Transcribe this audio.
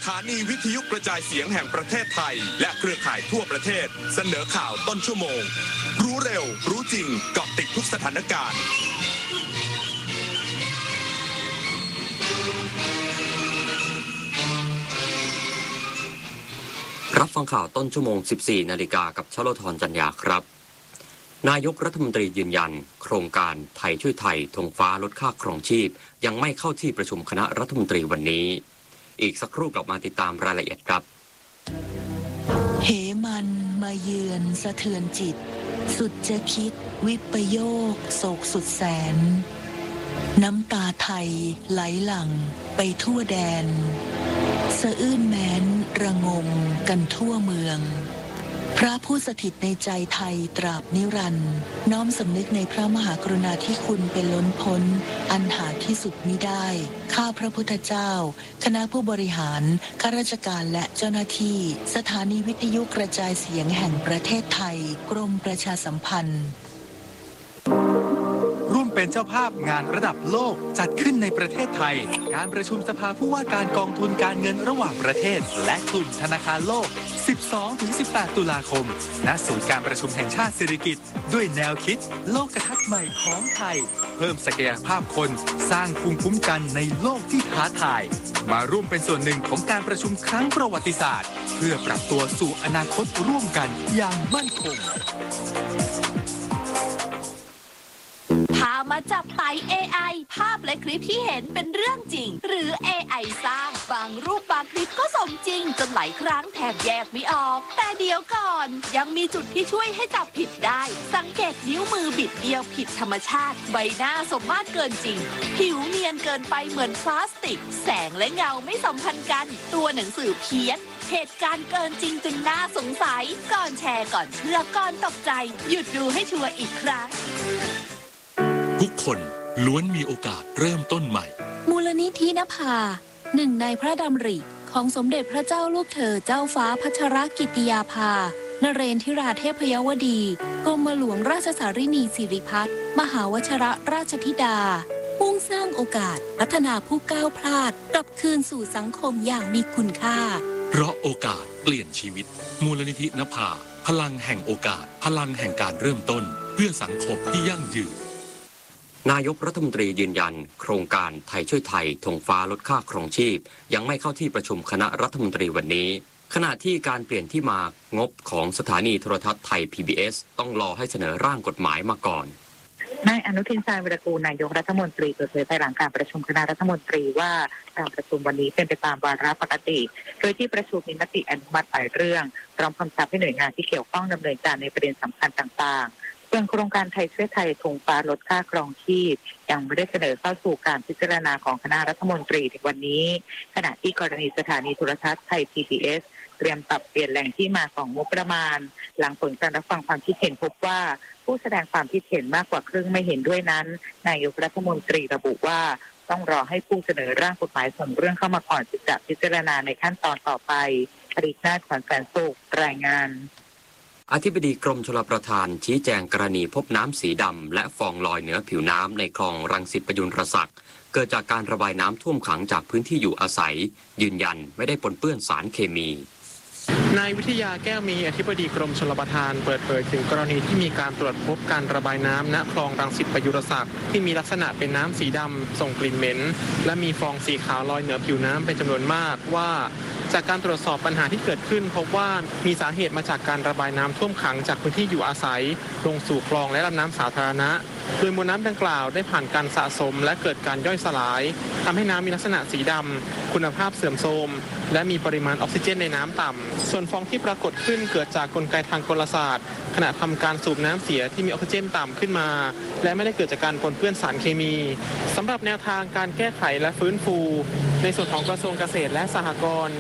ถานีวิทยุกระจายเสียงแห่งประเทศไทยและเครือข่ายทั่วประเทศเสนอข่าวต้นชั่วโมงรู้เร็วรู้จริงเกาะติดทุกสถานการณ์รับฟังข่าวต้นชั่วโมง 14 นาฬิกากับชโลธรจันยาครับนายกรัฐมนตรียืนยันโครงการไทยช่วยไทยธงฟ้าลดค่าครองชีพยังไม่เข้าที่ประชุมคณะรัฐมนตรีวันนี้อีกสักครู่กลับมาติดตามรายละเอียดครับเหมันมาเยือนสะเทือนจิตสุดจะคิดวิปโยคโศกสุดแสนน้ำตาไทยไหลหลั่งไปทั่วแดนสะอื้นแม้นระงมกันทั่วเมืองพระผู้สถิตในใจไทยตราบนิรันดร์น้อมสำนึกในพระมหากรุณาธิคุณเป็นล้นพ้นอันหาที่สุดมิได้ข้าพระพุทธเจ้าคณะผู้บริหารข้าราชการและเจ้าหน้าที่สถานีวิทยุกระจายเสียงแห่งประเทศไทยกรมประชาสัมพันธ์ร่วมเป็นเจ้าภาพงานระดับโลกจัดขึ้นในประเทศไทยการประชุมสภาผู้ว่าการกองทุนการเงินระหว่างประเทศและกลุ่มธนาคารโลก 12-18 ตุลาคมณศูนย์การประชุมแห่งชาติสิริกิติ์ด้วยแนวคิดโลกทัศน์ใหม่ของไทยเพิ่มศักยภาพคนสร้างภูมิคุ้มกันในโลกที่ท้าทายมาร่วมเป็นส่วนหนึ่งของการประชุมครั้งประวัติศาสตร์เพื่อปรับตัวสู่อนาคตร่วมกันอย่างมั่นคงพามาจับไต่ AI ภาพและคลิปที่เห็นเป็นเรื่องจริงหรือ AI สร้างบางรูปบางคลิปก็สมจริงจนหลายครั้งแทบแยกไม่ออกแต่เดี๋ยวก่อนยังมีจุดที่ช่วยให้จับผิดได้สังเกตนิ้วมือบิดเบี้ยวผิดธรรมชาติใบหน้าสมมาตรเกินจริงผิวเนียนเกินไปเหมือนพลาสติกแสงและเงาไม่สัมพันธ์กันตัวหนังสือเพี้ยนเหตุการณ์เกินจริงจนน่าสงสัยก่อนแชร์ก่อนเชื่อก่อนตกใจหยุดดูให้ชัวร์อีกครั้งทุกคนล้วนมีโอกาสเริ่มต้นใหม่มูลนิธินภาหนึ่งในพระดำริของสมเด็จพระเจ้าลูกเธอเจ้าฟ้าพัชรกิติยาภานเรนทิราเทพยวดีกรมหลวงราชสารินีสิริพัฒน์มหาวชิรราชธิดามุ่งสร้างโอกาสพัฒนาผู้ก้าวพลาดกลับคืนสู่สังคมอย่างมีคุณค่าเพราะโอกาสเปลี่ยนชีวิตมูลนิธินภาพลังแห่งโอกาสพลังแห่งการเริ่มต้นเพื่อสังคมที่ยั่งยืนนายกรัฐมนตรียืนยันโครงการไทยช่วยไทยธงฟ้าลดค่าครองชีพยังไม่เข้าที่ประชุมคณะรัฐมนตรีวันนี้ขณะที่การเปลี่ยนที่มางบของสถานีโทรทัศน์ไทย PBS ต้องรอให้เสนอร่างกฎหมายมาก่อนนายอนุทิน ชาญวิรากูลนายกรัฐมนตรีเปิดเผยภายหลังการประชุมคณะรัฐมนตรีว่าการประชุมวันนี้เป็นไปตามวาระปกติโดยที่ประชุมมีมติอนุมัติหลายเรื่องพร้อมคำสั่งให้หน่วยงานที่เกี่ยวข้องดำเนินการในประเด็นสำคัญต่างๆส่วนโครงการไทยช่วยไทยธงฟ้าลดค่าครองชีพยังไม่ได้เสนอเข้าสู่การพิจารณาของคณะรัฐมนตรีในวันนี้ขณะที่กรณีสถานีโทรทัศน์ไทย PBS เตรียมปรับเปลี่ยนแหล่งที่มาของงบประมาณหลังผลการรับฟังความคิดเห็นพบว่าผู้แสดงความคิดเห็นมากกว่าครึ่งไม่เห็นด้วยนั้นนายกรัฐมนตรีระบุว่าต้องรอให้ผู้เสนอร่างกฎหมายส่งเรื่องเข้ามาก่อนจึงจะพิจารณาในขั้นตอนต่อไปปรินาถ ขวัญแสนสุขรายงานอธิบดีกรมชลประทานชี้แจงกรณีพบน้ำสีดำและฟองลอยเหนือผิวน้ำในคลองรังสิตประยุรศักดิ์เกิดจากการระบายน้ำท่วมขังจากพื้นที่อยู่อาศัยยืนยันไม่ได้ปนเปื้อนสารเคมีนายวิทยาแก้วมีอธิบดีกรมชลประทานเปิดเผยถึงกรณีที่มีการตรวจพบการระบายน้ำณคลองรังสิตประยุรศักดิ์ที่มีลักษณะเป็นน้ำสีดำส่งกลิ่นเหม็นและมีฟองสีขาวลอยเหนือผิวน้ำเป็นจำนวนมากว่าจากการตรวจสอบปัญหาที่เกิดขึ้นพบว่ามีสาเหตุมาจากการระบายน้ำท่วมขังจากพื้นที่อยู่อาศัยลงสู่คลองและลำน้ำสาธารณะโดยมวลน้ำดังกล่าวได้ผ่านการสะสมและเกิดการย่อยสลายทำให้น้ำมีลักษณะสีดำคุณภาพเสื่อมโทรมและมีปริมาณออกซิเจนในน้ำต่ำส่วนฟองที่ปรากฏขึ้นเกิดจากกลไกทางกลศาสตร์ขณะทำการสูบน้ำเสียที่มีออกซิเจนต่ำขึ้นมาและไม่ได้เกิดจากการปนเปื้อนสารเคมีสำหรับแนวทางการแก้ไขและฟื้นฟูในส่วนของกระทรวงเกษตรและสหกรณ์